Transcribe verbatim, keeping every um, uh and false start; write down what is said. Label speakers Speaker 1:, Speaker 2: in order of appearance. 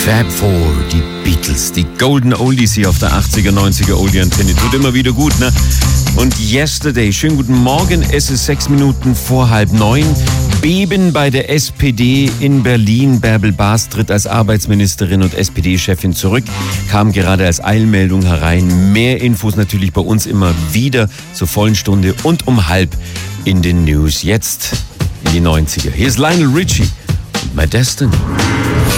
Speaker 1: Fab Four, die Beatles, die Golden Oldies hier auf der achtziger, neunziger Oldie-Antenne. Tut immer wieder gut, ne? Und Yesterday, schönen guten Morgen, es ist sechs Minuten vor halb neun. Beben bei der S P D in Berlin. Bärbel Baas tritt als Arbeitsministerin und S P D-Chefin zurück, kam gerade als Eilmeldung herein. Mehr Infos natürlich bei uns immer wieder zur vollen Stunde und um halb in den News. Jetzt in die neunziger. Hier ist Lionel Richie und My Destiny.